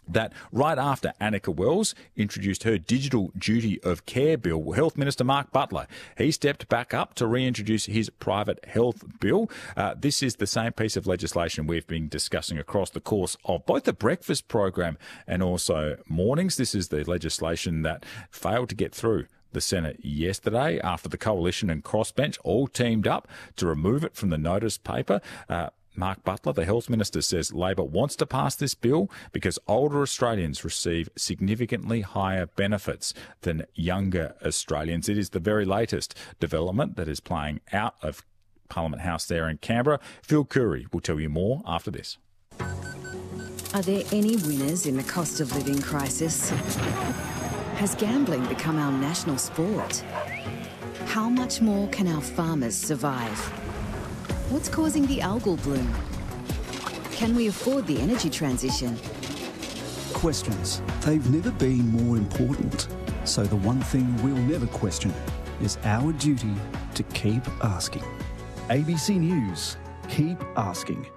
that right after Annika Wells introduced her Digital Duty of Care bill, Health Minister Mark Butler, he stepped back up to reintroduce his private health bill. This is the same piece of legislation we've been discussing across the course of both the breakfast program and also mornings. This is the legislation that failed to get through the Senate yesterday after the Coalition and Crossbench all teamed up to remove it from the notice paper. Mark Butler, the Health Minister, says Labor wants to pass this bill because older Australians receive significantly higher benefits than younger Australians. It is the very latest development that is playing out of Parliament House there in Canberra. Phil Curry will tell you more after this. Are there any winners in the cost of living crisis? Has gambling become our national sport? How much more can our farmers survive? What's causing the algal bloom? Can we afford the energy transition? Questions. They've never been more important. So the one thing we'll never question is our duty to keep asking. ABC News. Keep asking.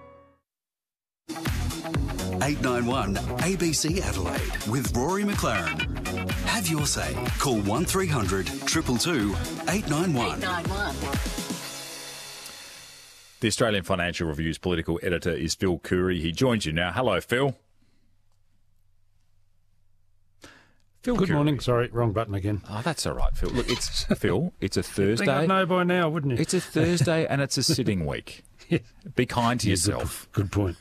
891 ABC Adelaide with Rory McLaren. Have your say. Call 1300 222 891. 891. The Australian Financial Review's political editor is Phil Curry. He joins you now. Hello, Phil. Phil Good Curry. morning. Sorry, wrong button again. Oh, that's all right, Phil. Look, it's Phil. It's a Thursday. I think I'd know by now, wouldn't you? It's a Thursday and it's a sitting week. Yeah. Be kind to yourself. Good point.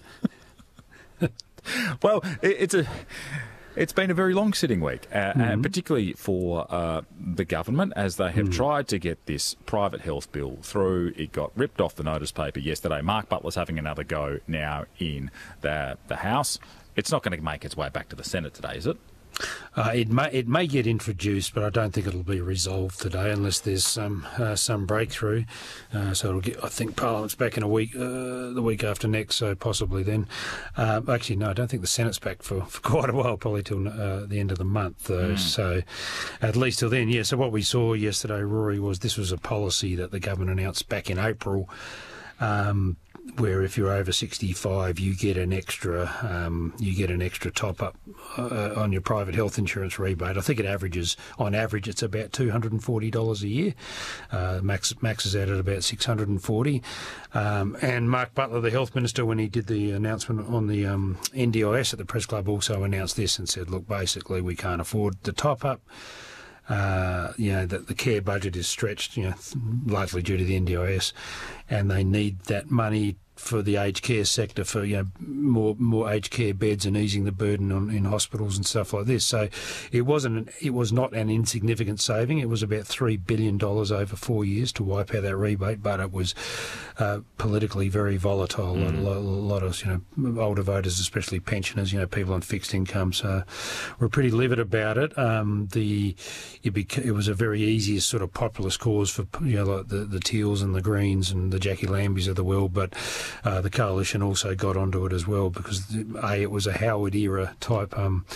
Well, it's been a very long sitting week, and particularly for the government, as they have tried to get this private health bill through. It got ripped off the notice paper yesterday. Mark Butler's having another go now in the House. It's not going to make its way back to the Senate today, is it? It may get introduced, but I don't think it'll be resolved today unless there's some breakthrough. So it'll get, I think Parliament's back in a week, the week after next, so possibly then. Actually, no, I don't think the Senate's back for quite a while, probably till the end of the month, though. So at least till then, yeah. So what we saw yesterday, Rory, was this was a policy that the government announced back in April. Where if you're over 65, you get an extra top up on your private health insurance rebate. I think on average, it's about $240 a year. Maxes out at about $640. And Mark Butler, the Health Minister, when he did the announcement on the NDIS at the Press Club, also announced this and said, look, basically we can't afford the top up. That the care budget is stretched, largely due to the NDIS, and they need that money for the aged care sector for more aged care beds and easing the burden in hospitals and stuff like this. So it was not an insignificant saving. It was about $3 billion over 4 years to wipe out that rebate, but it was politically very volatile. A lot of older voters, especially pensioners, people on fixed incomes, were pretty livid about it. It was a very easy sort of populist cause for like the Teals and the Greens and the Jackie Lambies of the world, but the Coalition also got onto it as well because it was a Howard era type,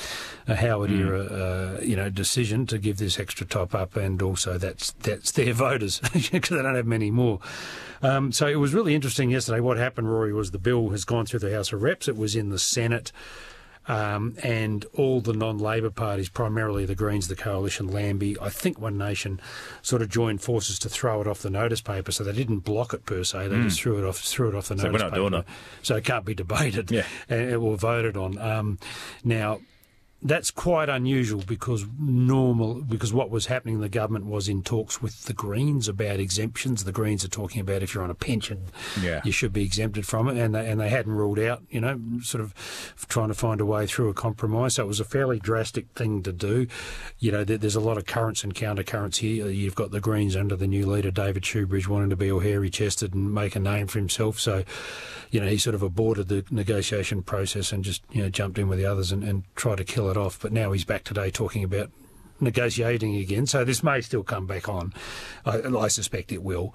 decision to give this extra top up, and also that's their voters because they don't have many more. So it was really interesting yesterday. What happened, Rory, was the bill has gone through the House of Reps. It was in the Senate. And all the non-Labor parties, primarily the Greens, the Coalition, Lambie, I think One Nation, sort of joined forces to throw it off the notice paper. So they didn't block it per se; they just threw it off the notice paper. So we're not doing it. So it can't be debated or voted on. Now, that's quite unusual because what was happening in the government was in talks with the Greens about exemptions. The Greens are talking about if you're on a pension, you should be exempted from it, and they hadn't ruled out, sort of trying to find a way through a compromise. So it was a fairly drastic thing to do. There's a lot of currents and counter-currents here. You've got the Greens under the new leader, David Shoebridge, wanting to be all hairy-chested and make a name for himself. So, he sort of aborted the negotiation process and just, jumped in with the others and tried to kill it off. But now he's back today talking about negotiating again, so this may still come back on. I suspect it will.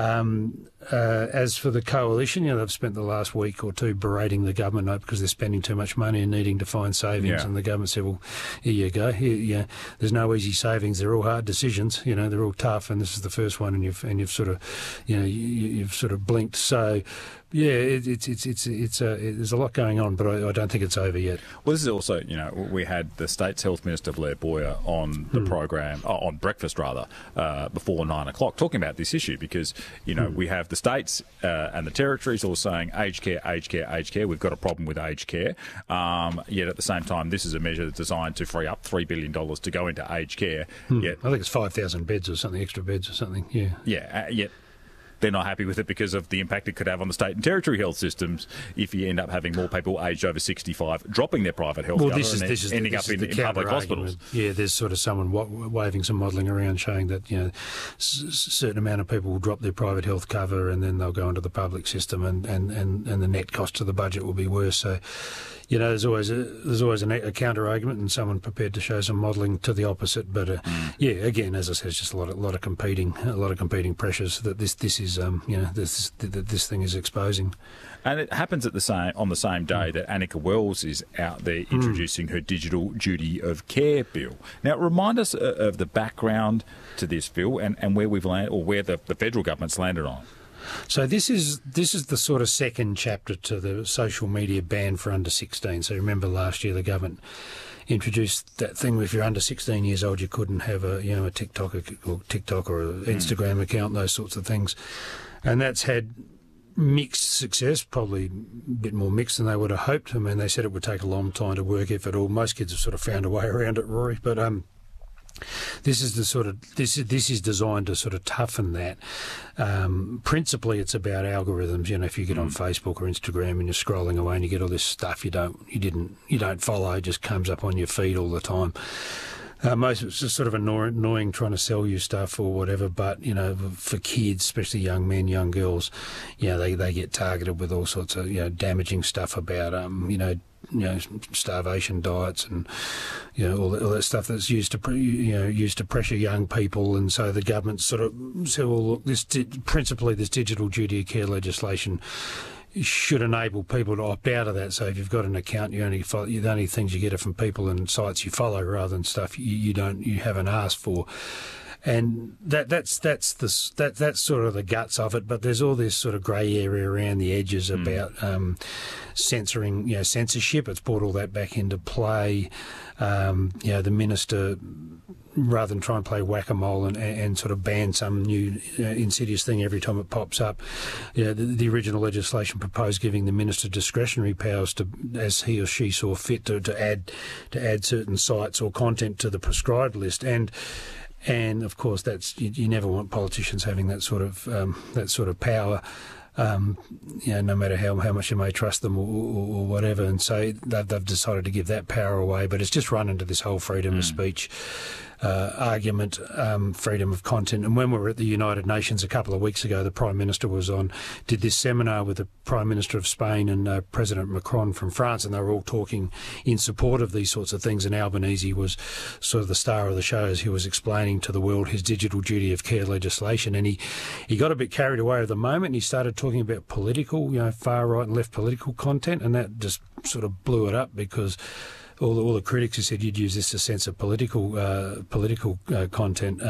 As for the Coalition, they've spent the last week or two berating the government because they're spending too much money and needing to find savings, and the government said, well, here you go. There's no easy savings. They're all hard decisions. They're all tough, and this is the first one, and you've sort of, you've sort of blinked. So there's a lot going on, but I don't think it's over yet. Well, this is also, we had the state's health minister Blair Boyer on the program, on breakfast rather, before 9 o'clock, talking about this issue because we have the states and the territories all saying aged care, aged care, aged care. We've got a problem with aged care. Yet at the same time, this is a measure that's designed to free up $3 billion to go into aged care. Yet I think it's 5,000 beds or something, extra beds or something. Yeah. Yeah. Yet they're not happy with it because of the impact it could have on the state and territory health systems if you end up having more people aged over 65 dropping their private health cover and ending up in public hospitals. Yeah, there's sort of someone waving some modelling around showing that a certain amount of people will drop their private health cover and then they'll go into the public system and the net cost to the budget will be worse. So, there's always a counter argument and someone prepared to show some modelling to the opposite. But again, as I said, it's just a lot of competing pressures that this is this thing is exposing. And it happens on the same day that Anika Wells is out there introducing her digital duty of care bill. Now, remind us of the background to this bill and where we've landed, or where the federal government's landed on. So this is the sort of second chapter to the social media ban for under 16. So remember last year the government introduced that thing where if you're under 16 years old you couldn't have a TikTok or an Instagram account, those sorts of things, and that's had mixed success, probably a bit more mixed than they would have hoped. I mean, they said it would take a long time to work, if at all. Most kids have sort of found a way around it, Rory, but this is designed to sort of toughen that. Principally, it's about algorithms. If you get on Facebook or Instagram and you're scrolling away and you get all this stuff you don't follow, it just comes up on your feed all the time. Most of it's just sort of annoying trying to sell you stuff or whatever, but for kids, especially young men, young girls, they get targeted with all sorts of damaging stuff about starvation diets and all that stuff that's used to pressure young people. And so the government sort of said, well, look, principally this digital duty of care legislation should enable people to opt out of that. So if you've got an account, the only things you get are from people and sites you follow rather than stuff you haven't asked for. And that's sort of the guts of it. But there's all this sort of grey area around the edges about censoring, censorship. It's brought all that back into play. The minister, rather than try and play whack-a-mole and sort of ban some new insidious thing every time it pops up, the original legislation proposed giving the minister discretionary powers to, as he or she saw fit, to add certain sites or content to the prescribed list. And of course, you never want politicians having that sort of power. No matter how much you may trust them or whatever. And so they've decided to give that power away, but it's just run into this whole freedom of speech argument, freedom of content. And when we were at the United Nations a couple of weeks ago, the Prime Minister did this seminar with the Prime Minister of Spain and President Macron from France, and they were all talking in support of these sorts of things. And Albanese was sort of the star of the show as he was explaining to the world his digital duty of care legislation. And he got a bit carried away at the moment, and he started talking about political, far right and left political content, and that just sort of blew it up because all the critics who said you'd use this to censor political content,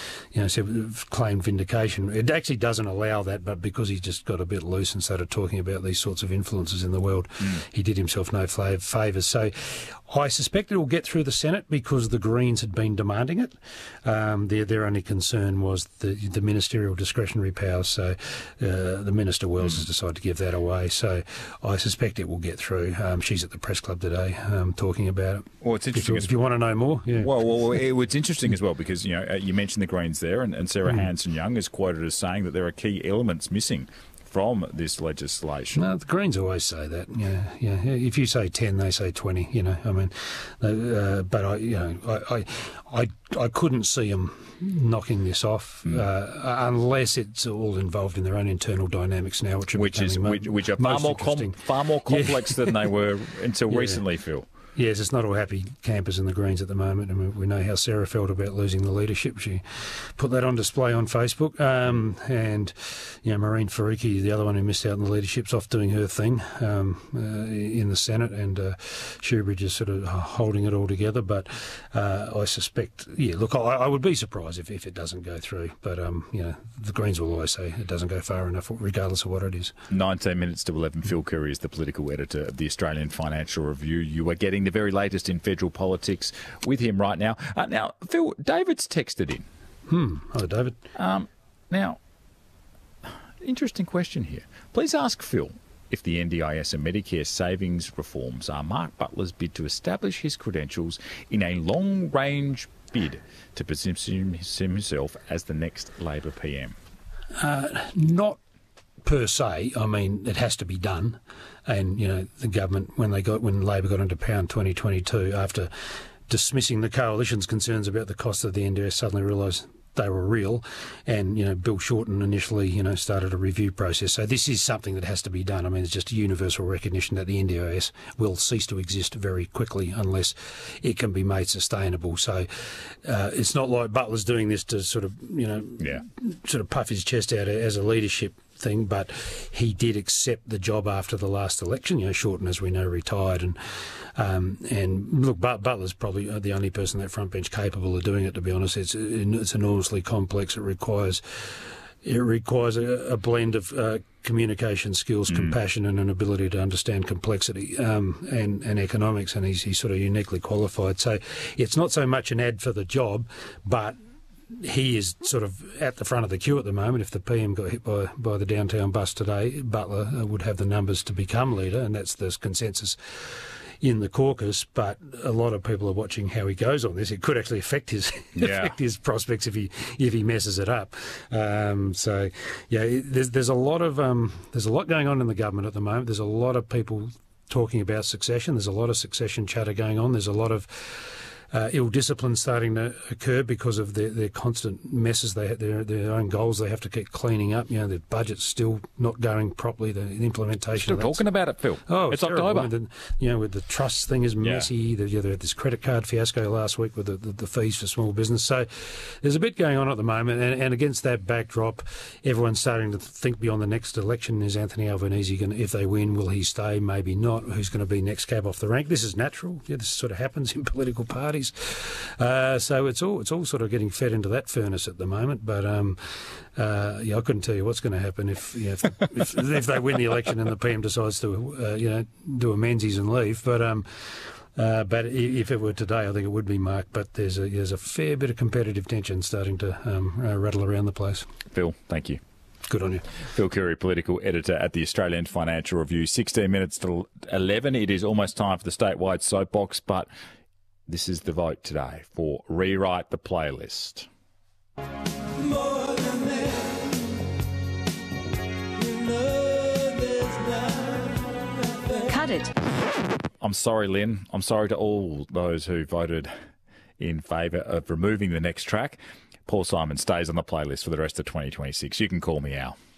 claimed vindication. It actually doesn't allow that, but because he just got a bit loose and started talking about these sorts of influences in the world, he did himself no favours. So I suspect it will get through the Senate because the Greens had been demanding it. Their only concern was the ministerial discretionary powers. So the Minister Wells has decided to give that away. So I suspect it will get through. She's at the press club today talking about it. Well, it's interesting. If you want to know more, yeah. Well, it's interesting as well because you mentioned the Greens there, and Sarah Hanson-Young is quoted as saying that there are key elements missing from this legislation. No, the Greens always say that. Yeah. If you say 10, they say 20. But I couldn't see them knocking this off unless it's all involved in their own internal dynamics now, which are far more complex than they were until recently, Phil. Yes, it's not all happy campers in the Greens at the moment. I mean, we know how Sarah felt about losing the leadership. She put that on display on Facebook. And, Maureen Faruqi, the other one who missed out on the leadership's off doing her thing in the Senate, and Shoebridge is sort of holding it all together. But I suspect, look, I would be surprised if it doesn't go through. But, the Greens will always say it doesn't go far enough, regardless of what it is. 19 minutes to 11. Phil Curry is the political editor of the Australian Financial Review. You are getting the very latest in federal politics with him right now. Now, Phil, David's texted in. Hello, David. Now, interesting question here. Please ask Phil if the NDIS and Medicare savings reforms are Mark Butler's bid to establish his credentials in a long-range bid to position himself as the next Labor PM. Not per se. I mean, it has to be done. And, the government, when Labor got into power in 2022, after dismissing the coalition's concerns about the cost of the NDIS, suddenly realised they were real. And, Bill Shorten initially, started a review process. So this is something that has to be done. I mean, it's just a universal recognition that the NDIS will cease to exist very quickly unless it can be made sustainable. So it's not like Butler's doing this to sort of, sort of puff his chest out as a leadership thing, but he did accept the job after the last election. Shorten, as we know, retired, and look, Butler's probably the only person on that front bench capable of doing it. To be honest, it's enormously complex. It requires a blend of communication skills, compassion, and an ability to understand complexity and economics, and he's sort of uniquely qualified. So it's not so much an ad for the job, but he is sort of at the front of the queue at the moment. If the PM got hit by the downtown bus today, Butler would have the numbers to become leader, and that's the consensus in the caucus. But a lot of people are watching how he goes on this. It could actually affect his prospects if he messes it up. There's a lot going on in the government at the moment. There's a lot of people talking about succession. There's a lot of succession chatter going on. There's a lot of ill discipline starting to occur because of their constant messes. They their own goals they have to keep cleaning up. The budget's still not going properly. The implementation. Still talking about it, Phil. Oh, it's terrible. October. With the trust thing is messy. They had this credit card fiasco last week with the fees for small business. So there's a bit going on at the moment, and against that backdrop, everyone's starting to think beyond the next election. Is Anthony Albanese going? If they win, will he stay? Maybe not. Who's going to be next cab off the rank? This is natural. This sort of happens in political parties. So it's all sort of getting fed into that furnace at the moment. But I couldn't tell you what's going to happen if they win the election and the PM decides to do a Menzies and leave. But if it were today, I think it would be Mark. But there's a fair bit of competitive tension starting to rattle around the place. Phil, thank you. Good on you. Phil Curry, political editor at the Australian Financial Review. 16 minutes to 11. It is almost time for the statewide soapbox, but this is the vote today for Rewrite the Playlist. Cut it. I'm sorry, Lynn. I'm sorry to all those who voted in favour of removing the next track. Paul Simon stays on the playlist for the rest of 2026. You can call me Al.